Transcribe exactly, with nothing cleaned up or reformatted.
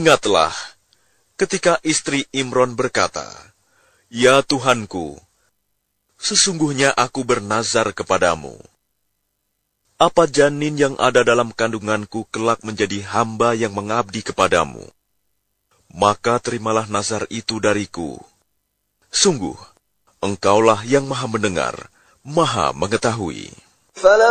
Ingatlah, ketika istri Imron berkata, "Ya Tuhanku, sesungguhnya aku bernazar kepadamu. Apa janin yang ada dalam kandunganku kelak menjadi hamba yang mengabdi kepadamu? Maka terimalah nazar itu dariku. Sungguh, Engkaulah yang maha mendengar, maha mengetahui."